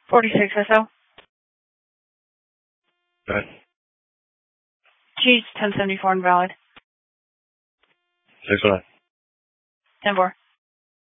46 SO. Good. She's 1074 invalid. 6-1. 10-4.